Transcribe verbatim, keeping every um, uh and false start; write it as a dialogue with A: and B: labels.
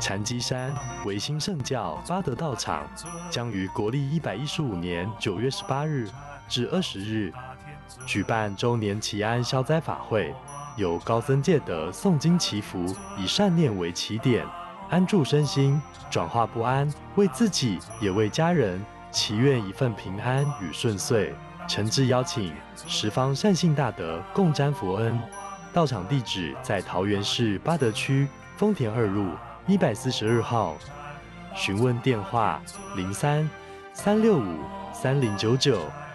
A: 禅机山维新圣教八德道场将于国历一百一十五年九月十八日至二十日举办周年祈安消灾法会，由高僧戒德诵经祈福，以善念为起点，安住身心，转化不安，为自己也为家人祈愿一份平安与顺遂。诚挚邀请十方善信大德共沾佛恩。道场地址在桃园市八德区丰田二路一百四十二号，询问电话零三三六五三零九九。